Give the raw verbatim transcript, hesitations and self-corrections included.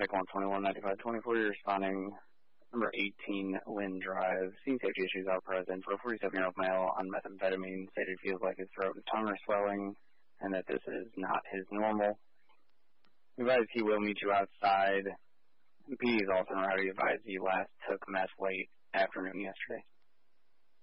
Medic one twenty-one ninety-five twenty-four, you're responding number eighteen, Lynn Drive. Scene safety issues are present for a forty-seven-year-old male on methamphetamine. Stated feels like his throat and tongue are swelling, and that this is not his normal. Advised he will meet you outside. P D is also already advised he last took meth late afternoon yesterday.